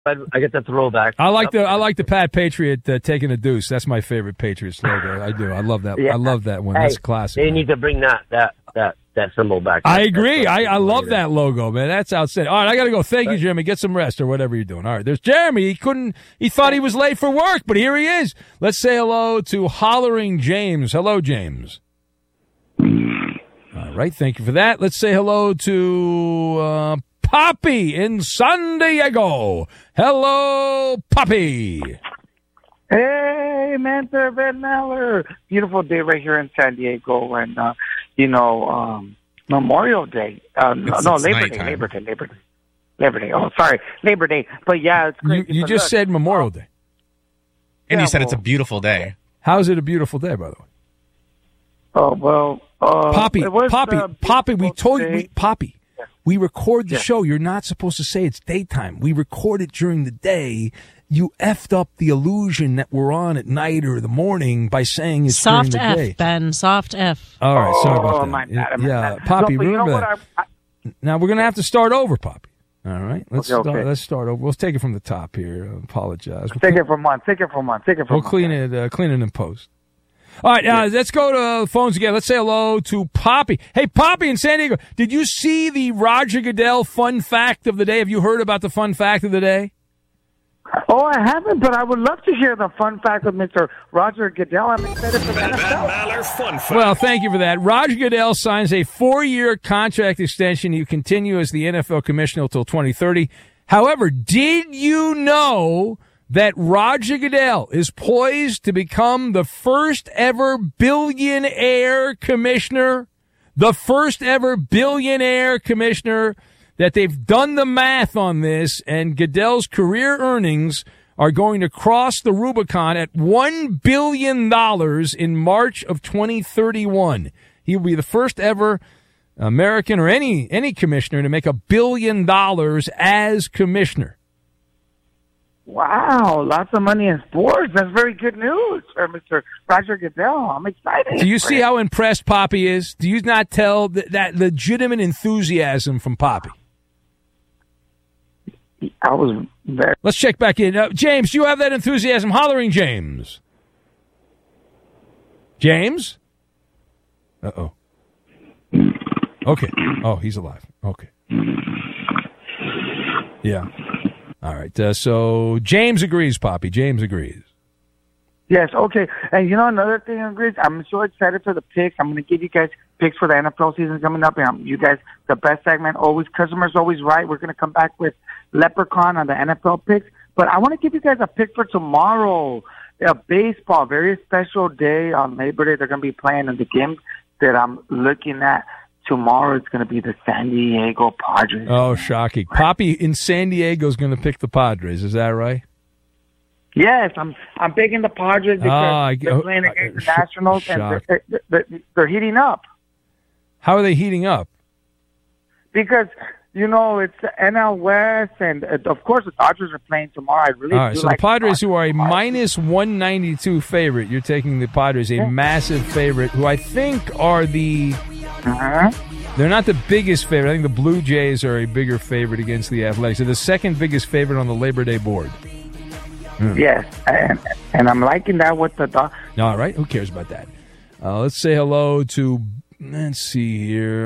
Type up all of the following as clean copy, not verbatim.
I get the throwback. I like the Pat Patriot taking a deuce. That's my favorite Patriots logo. I do. I love that. Yeah. I love that one. That's classic. They need to bring that symbol back. I agree. I love that logo, man. That's outstanding. All right, I got to go. Thank you, Jeremy. Get some rest or whatever you're doing. All right, there's Jeremy. He thought he was late for work, but here he is. Let's say hello to Hollering James. Hello, James. All right, thank you for that. Let's say hello to Poppy in San Diego. Hello, Poppy. Hey, Mentor Ben Maller. Beautiful day right here in San Diego, and Memorial Day. Labor Day. Oh, sorry, Labor Day. But yeah, it's great. You just said Memorial Day, and you said it's a beautiful day. How is it a beautiful day, by the way? Oh well, Poppy. We told you, Poppy. We record the show. You're not supposed to say it's daytime. We record it during the day. You effed up the illusion that we're on at night or the morning by saying it's soft during the day. Soft F, Ben. Soft F. All right, sorry about that. My bad. Poppy, remember that. Now we're going to have to start over, Poppy. All right, let's start over. We'll take it from the top here. I apologize. Take it from one. We'll clean it in post. All right, let's go to the phones again. Let's say hello to Poppy. Hey, Poppy in San Diego, did you see the Roger Goodell fun fact of the day? Have you heard about the fun fact of the day? Oh, I haven't, but I would love to hear the fun fact of Mr. Roger Goodell. I'm excited for that. Maller fun fact. Well, thank you for that. Roger Goodell signs a 4-year contract extension. You continue as the NFL commissioner until 2030. However, did you know that Roger Goodell is poised to become the first ever billionaire commissioner? The first ever billionaire commissioner. That they've done the math on this, and Goodell's career earnings are going to cross the Rubicon at $1 billion in March of 2031. He will be the first ever American or any commissioner to make $1 billion as commissioner. Wow, lots of money in sports. That's very good news for Mr. Roger Goodell. I'm excited. Do you see how impressed Poppy is? Do you not tell that legitimate enthusiasm from Poppy? I was very... Let's check back in. James, do you have that enthusiasm? Hollering James. James? Uh-oh. Okay. Oh, he's alive. Okay. Yeah. All right. So James agrees, Poppy. James agrees. Yes, okay. And another thing, I'm so excited for the picks. I'm going to give you guys picks for the NFL season coming up. And you guys, the best segment, always, customers always right. We're going to come back with Leprechaun on the NFL picks. But I want to give you guys a pick for tomorrow. Baseball, very special day on Labor Day. They're going to be playing in the game that I'm looking at. Tomorrow it's going to be the San Diego Padres. Oh, shocking. Poppy in San Diego is going to pick the Padres. Is that right? Yes, I'm picking the Padres because they're playing against the Nationals and they're heating up. How are they heating up? Because, it's the NL West, and of course the Dodgers are playing tomorrow. I really All right, so like the Padres, who are a minus 192 favorite, you're taking the Padres, a massive favorite, who I think are the... They're not the biggest favorite. I think the Blue Jays are a bigger favorite against the Athletics. They're the second biggest favorite on the Labor Day board. Yes, and I'm liking that with the dog. All right, who cares about that? Let's say hello to, let's see here,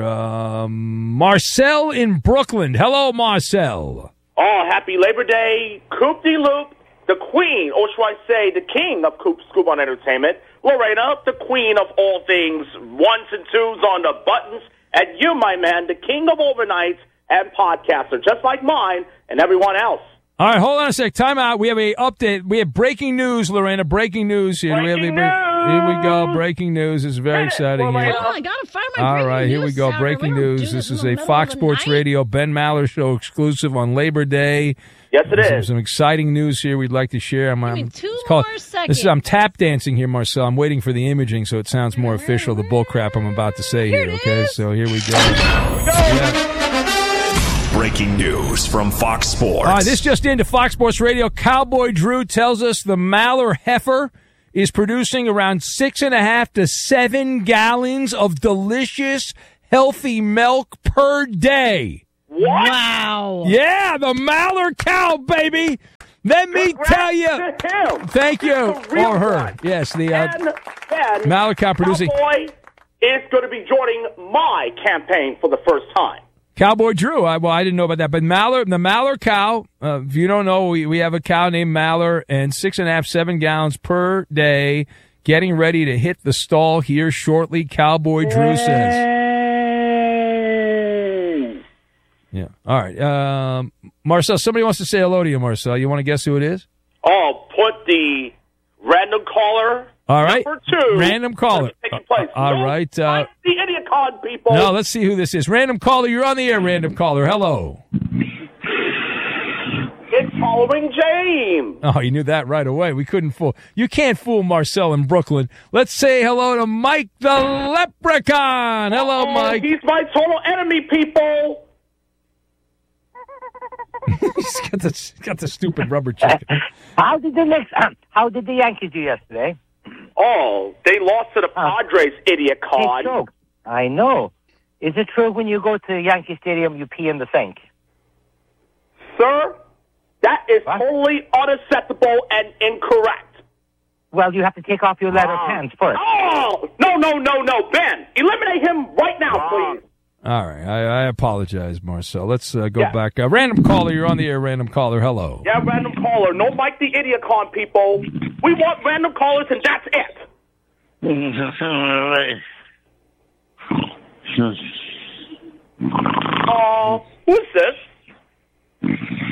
Marcel in Brooklyn. Hello, Marcel. Oh, happy Labor Day, Coop de Loop, the queen, or should I say the king of Scoop on Entertainment, Lorena, the queen of all things ones and twos on the buttons, and you, my man, the king of overnights and podcaster, just like mine and everyone else. All right, hold on a sec. Time out. We have a update. We have breaking news, Lorena. Breaking news here. Here we go. Breaking news. This is very exciting here. Oh, I gotta find my All right, here we go. Breaking news. This is a Fox Sports Radio Ben Maller Show exclusive on Labor Day. Yes, it is. Some exciting news here we'd like to share. I'm tap dancing here, Marcel. I'm waiting for the imaging so it sounds more official, the bull crap I'm about to say here, okay? So here we go. Yeah. Breaking news from Fox Sports. All right, this just into Fox Sports Radio. Cowboy Drew tells us the Maller heifer is producing around 6.5 to 7 gallons of delicious, healthy milk per day. What? Wow. Yeah, the Maller cow, baby. Let me tell you. To him. Thank you. The real Or her. one. Yes, the And Maller cow producing. Cowboy is going to be joining my campaign for the first time. Cowboy Drew. I didn't know about that. But the Maller cow, if you don't know, we have a cow named Maller, and 6.5, 7 gallons per day, getting ready to hit the stall here shortly, Cowboy Drew says. Yeah. All right. Marcel, somebody wants to say hello to you, Marcel. You want to guess who it is? Oh, put the random caller. All right. Number 2. Random caller. Taking place. All right. The idiot con people. No, let's see who this is. Random caller, you're on the air, random caller. Hello. It's following James. Oh, you knew that right away. We couldn't fool. You can't fool Marcel in Brooklyn. Let's say hello to Mike the Leprechaun. Hello, Mike. He's my total enemy, people. He's got the stupid rubber chicken. How did the Yankees do yesterday? Oh, they lost to the Padres, idiot Hey, con. Joe, I know. Is it true when you go to Yankee Stadium, you pee in the sink? Sir, that is What? totally unacceptable and incorrect. Well, you have to take off your leather pants first. Oh, no, Ben. Eliminate him right now, please. All right. I apologize, Marcel. Let's go Yeah. back. Random caller, you're on the air, random caller. Hello. Yeah, random caller. No Mike the idiot con, people. We want random callers, and that's it. Who's this?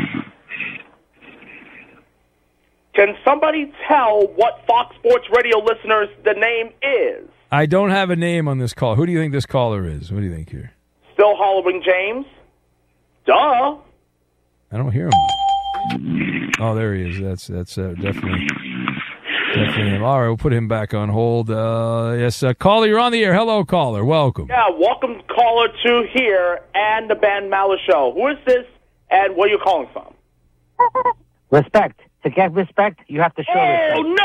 Can somebody tell what Fox Sports Radio listeners the name is? I don't have a name on this call. Who do you think this caller is? What do you think here? Still hollering James? Duh. I don't hear him. Oh, there he is. That's definitely him. All right, we'll put him back on hold. Yes, caller, you're on the air. Hello, caller. Welcome. Yeah, welcome caller 2 here and the Ben Maller Show. Who is this and where are you calling from? Respect. To get respect, you have to show Oh, respect.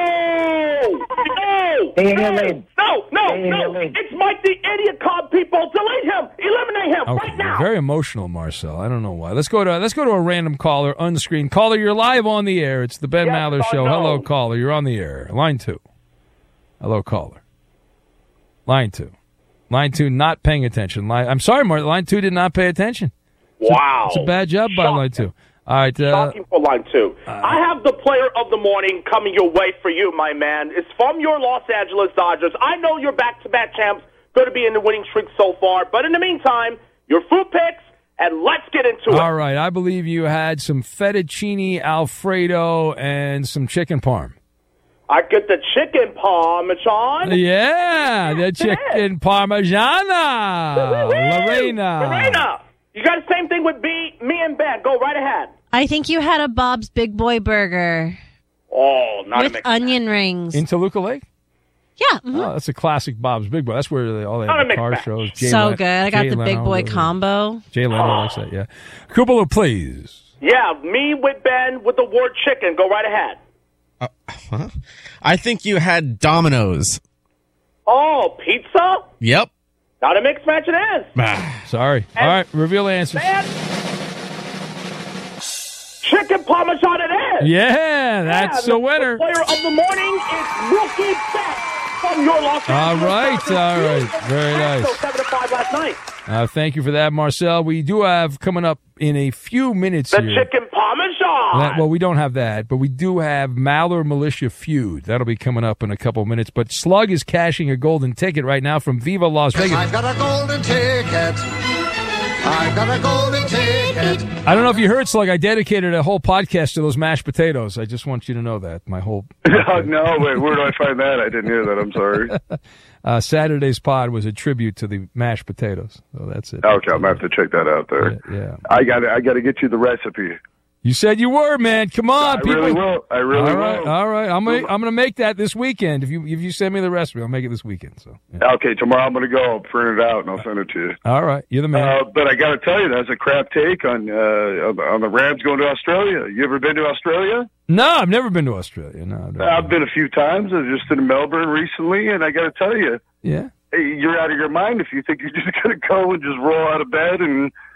no! Stay in your lane. Stay in your No! lane. It's Mike the idiot con, people. Delete him. Eliminate him Okay, right now. very emotional, Marcel. I don't know why. Let's go to a random caller on the screen. Caller, you're live on the air. It's the Ben Yes, Maller I Show. know. Hello, caller. You're on the air. Line 2. Hello, caller. Line 2. Line 2 not paying attention. I'm sorry, Mark. Line 2 did not pay attention. Wow. It's a bad job by Shocking. Line 2. All right. Shocking for line 2. I have the player of the morning coming your way for you, my man. It's from your Los Angeles Dodgers. I know you're back-to-back champs, going to be in the winning streak so far. But in the meantime, your food picks, and let's get into it. All right. I believe you had some fettuccine Alfredo and some chicken parm. I get the chicken parmesan. Yeah, the chicken parmigiana. Lorena. You got the same thing with me and Ben. Go right ahead. I think you had a Bob's Big Boy Burger Oh, not a with mix. onion rings. In Toluca Lake? Yeah. mhm. Oh, that's a classic Bob's Big Boy. That's where all they Not have a the car mixed shows. match. So good. I got the Big Boy combo. Jay Leno likes that, yeah. Kupalo, please. Yeah, me with Ben with the word chicken. Go right ahead. I think you had Domino's. Oh, pizza? Yep. Not a mixed match it is. Sorry. All right, reveal the answers. Ben, chicken parmesan it is. Yeah, that's the a winner. Player of the morning is Mookie Betts from your Los All Angeles right, Dodgers. all right. Very nice. 7-5 last night. Thank you for that, Marcel. We do have coming up in a few minutes The here. chicken parmesan. Well, we don't have that, but we do have Maller Militia Feud. That'll be coming up in a couple minutes. But Slug is cashing a golden ticket right now from Viva Las Vegas. I've got a golden ticket. I've got a golden ticket. I don't know if you heard, Slug. I dedicated a whole podcast to those mashed potatoes. I just want you to know that. My whole No, wait, where do I find that? I didn't hear that. I'm sorry. Saturday's pod was a tribute to the mashed potatoes. So that's it. Okay, I'm gonna have to check that out there. Yeah. I got to get you the recipe. You said you were, man. Come on, I people. really will. I really All right, will. all right. I'm gonna make that this weekend. If you send me the recipe, I'll make it this weekend. So yeah. Okay, tomorrow I'm gonna go. I'll print it out and I'll send it to you. All right, you're the man. But I got to tell you, that's a crap take on the Rams going to Australia. You ever been to Australia? No, I've never been to Australia. No, I've never I've been a few times. I was just in Melbourne recently, and I got to tell you, Yeah. hey, you're out of your mind if you think you're just going to go and just roll out of bed and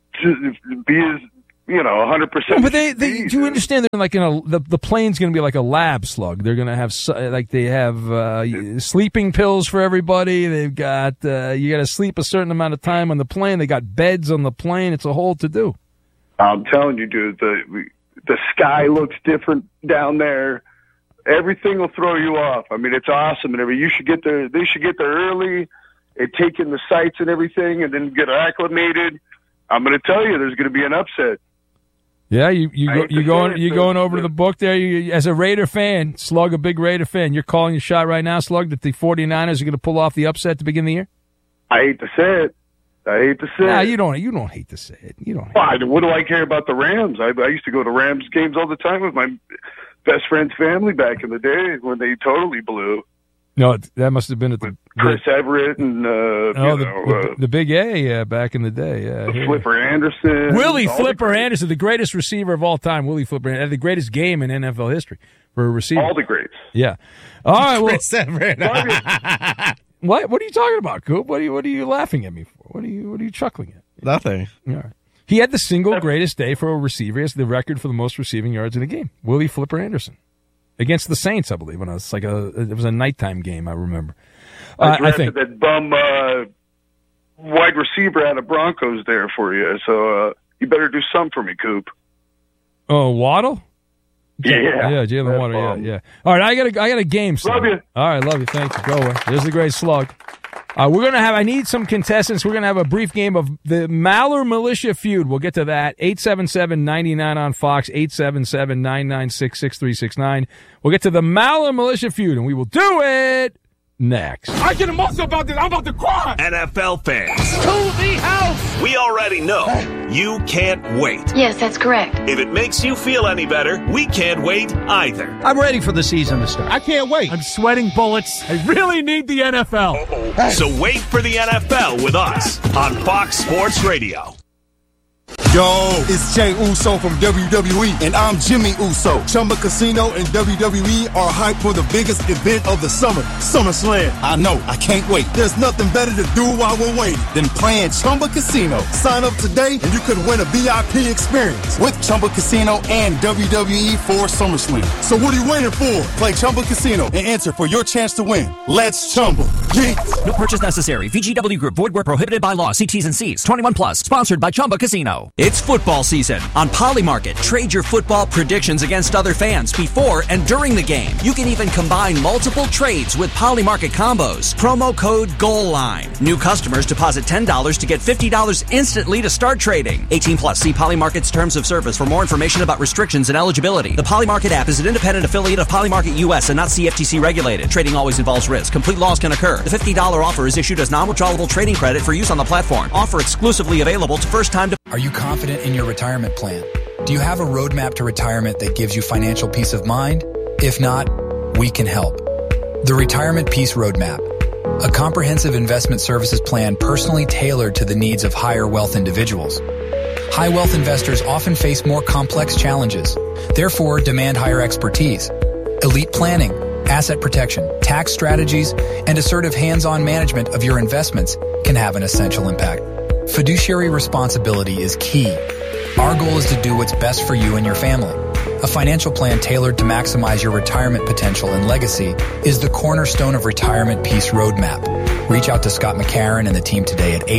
be as 100%. But they do you understand? They're like the plane's going to be like a lab slug. They're going to have they have sleeping pills for everybody. They've got you got to sleep a certain amount of time on the plane. They got beds on the plane. It's a whole to do. I'm telling you, dude, the sky looks different down there. Everything will throw you off. I mean, it's awesome and everything. You should get there. They should get there early and take in the sights and everything, and then get acclimated. I'm going to tell you, there's going to be an upset. Yeah, you going over to the book there. You, as a Raider fan, Slug, a big Raider fan, you're calling your shot right now, Slug, that the 49ers are going to pull off the upset to begin the year? I hate to say it. Nah, you don't hate to say it. You don't. What do I care about the Rams? I used to go to Rams games all the time with my best friend's family back in the day when they totally blew. No, that must have been at the Chris Everett and the Big A back in the day. Flipper Anderson, Willie Flipper Anderson, the greatest receiver of all time. Willie Flipper Anderson, the greatest game in NFL history for a receiver. All the greats. Yeah. All right. Well, Chris Everett. What are you talking about, Coop? What are you laughing at me for? What are you chuckling at? Nothing. All right. He had the single greatest day for a receiver. He has the record for the most receiving yards in a game. Willie Flipper Anderson. Against the Saints, I believe. It was a nighttime game, I remember. I think that bum wide receiver out of Broncos there for you. So you better do something for me, Coop. Oh, Waddle? Yeah, Jalen Waddle. Yeah. All right, I got a game. Son. Love you. All right, love you. Thank you. Go away. There's the great Slug. We're gonna have. I need some contestants. We're gonna have a brief game of the Maller Militia feud. We'll get to that. 877-99 on Fox. 877-996-6369. We'll get to the Maller Militia feud, and we will do it next. I get emotional about this. I'm about to cry. NFL fans. To the house. We already know you can't wait. Yes, that's correct. If it makes you feel any better, we can't wait either. I'm ready for the season to start. I can't wait. I'm sweating bullets. I really need the NFL. So wait for the NFL with us on Fox Sports Radio. Yo, it's Jay Uso from WWE, and I'm Jimmy Uso. Chumba Casino and WWE are hyped for the biggest event of the summer, SummerSlam. I know, I can't wait. There's nothing better to do while we're waiting than playing Chumba Casino. Sign up today, and you could win a VIP experience with Chumba Casino and WWE for SummerSlam. So what are you waiting for? Play Chumba Casino and enter for your chance to win. Let's Chumba. Yeah. No purchase necessary. VGW Group. Void where prohibited by law. See T's and C's. 21 plus. Sponsored by Chumba Casino. It's football season. On Polymarket, trade your football predictions against other fans before and during the game. You can even combine multiple trades with Polymarket combos. Promo code GOALLINE. New customers deposit $10 to get $50 instantly to start trading. 18 plus. See Polymarket's terms of service for more information about restrictions and eligibility. The Polymarket app is an independent affiliate of Polymarket US and not CFTC regulated. Trading always involves risk. Complete loss can occur. The $50 offer is issued as non-withdrawable trading credit for use on the platform. Offer exclusively available to first-time. Are you confident in your retirement plan? Do you have a roadmap to retirement that gives you financial peace of mind? If not, we can help. The Retirement Peace Roadmap, a comprehensive investment services plan personally tailored to the needs of higher wealth individuals. High wealth investors often face more complex challenges, therefore demand higher expertise. Elite planning, asset protection, tax strategies, and assertive hands-on management of your investments can have an essential impact. Fiduciary responsibility is key. Our goal is to do what's best for you and your family. A financial plan tailored to maximize your retirement potential and legacy is the cornerstone of Retirement Peace Roadmap. Reach out to Scott McCarron and the team today at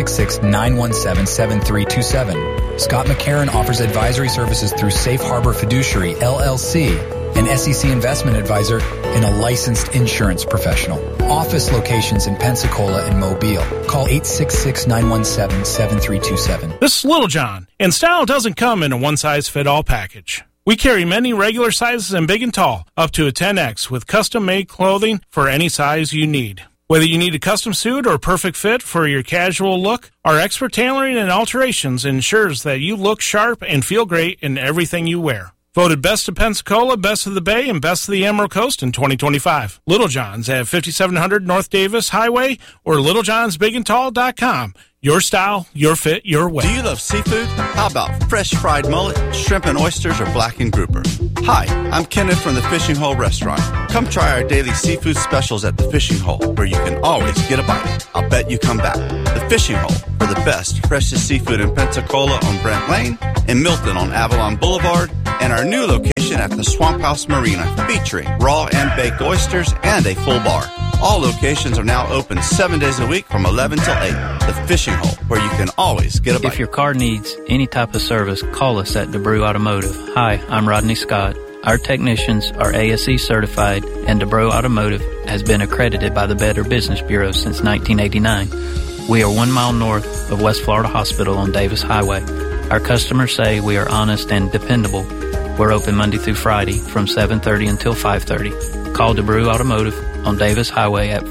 866-917-7327. Scott McCarron offers advisory services through Safe Harbor Fiduciary, LLC, an SEC investment advisor, and a licensed insurance professional. Office locations in Pensacola and Mobile. Call 866-917-7327. This is Little John, and style doesn't come in a one-size-fit-all package. We carry many regular sizes and big and tall, up to a 10X, with custom-made clothing for any size you need. Whether you need a custom suit or perfect fit for your casual look, our expert tailoring and alterations ensures that you look sharp and feel great in everything you wear. Voted Best of Pensacola, Best of the Bay, and Best of the Emerald Coast in 2025. Little John's at 5700 North Davis Highway or littlejohnsbigandtall.com. Your style, your fit, your way. Do you love seafood? How about fresh fried mullet, shrimp and oysters, or blackened grouper? Hi, I'm Kenneth from the Fishing Hole Restaurant. Come try our daily seafood specials at the Fishing Hole, where you can always get a bite. I'll bet you come back. The Fishing Hole, for the best, freshest seafood in Pensacola on Brent Lane, in Milton on Avalon Boulevard, and our new location at the Swamp House Marina, featuring raw and baked oysters and a full bar. All locations are now open 7 days a week from 11 till 8. The Fishing Hole, where you can always get a bite. If your car needs any type of service, call us at DeBrew Automotive. Hi, I'm Rodney Scott. Our technicians are ASE certified, and DeBrew Automotive has been accredited by the Better Business Bureau since 1989. We are 1 mile north of West Florida Hospital on Davis Highway. Our customers say we are honest and dependable. We're open Monday through Friday from 7:30 until 5:30. Call DeBrew Automotive on Davis Highway at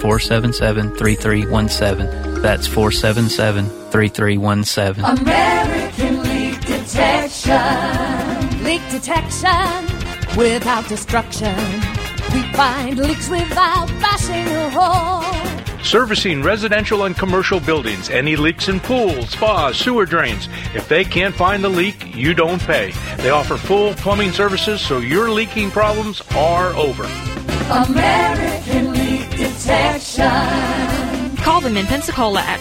477-3317. That's 477-3317. American Leak Detection. Leak detection without destruction. We find leaks without bashing a hole. Servicing residential and commercial buildings. Any leaks in pools, spas, sewer drains. If they can't find the leak, you don't pay. They offer full plumbing services, so your leaking problems are over. American Leak Detection. Call them in Pensacola at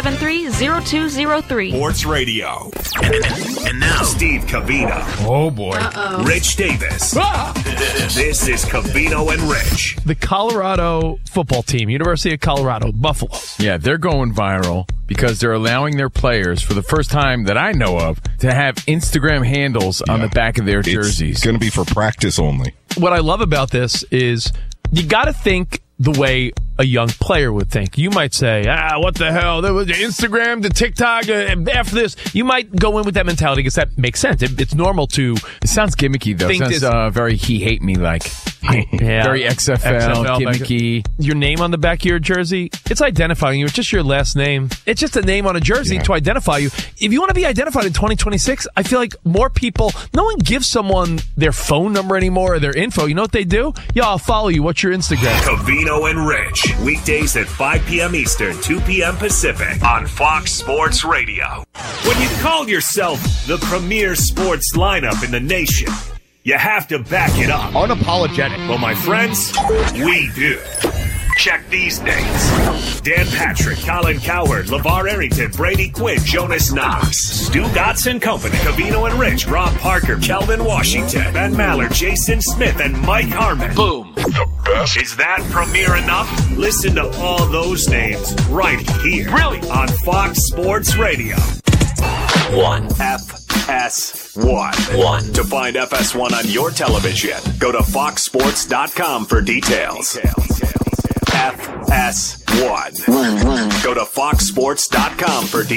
473-0203. Sports Radio. And now, Steve Covino. Oh, boy. Rich Davis. This is Covino and Rich. The Colorado football team, University of Colorado, Buffaloes. Yeah, they're going viral because they're allowing their players, for the first time that I know of, to have Instagram handles on the back of their jerseys. It's going to be for practice only. What I love about this is you got to think the way a young player would think. You might say, what the hell? There was Instagram, the TikTok, after this. You might go in with that mentality because that makes sense. It's normal to. It sounds gimmicky, though. It sounds very he hate me like. Yeah. Very XFL, gimmicky. Your name on the back of your jersey, it's identifying you. It's just your last name. It's just a name on a jersey to identify you. If you want to be identified in 2026, I feel like more people, no one gives someone their phone number anymore or their info. You know what they do? Yeah, I'll follow you. What's your Instagram? Covino and Rich. Weekdays at 5 p.m. Eastern, 2 p.m. Pacific on Fox Sports Radio. When you call yourself the premier sports lineup in the nation, you have to back it up. Unapologetic. Well, my friends, we do. Check these names: Dan Patrick, Colin Cowherd, LeVar Arrington, Brady Quinn, Jonas Knox, Stu Gatz and Company, Covino and Rich, Rob Parker, Kelvin Washington, Ben Maller, Jason Smith, and Mike Harmon. Boom. The best. Is that premier enough? Listen to all those names right here. Really? On Fox Sports Radio. 1. FS1. To find FS1 on your television, go to foxsports.com for details. FS1. Go to foxsports.com for details.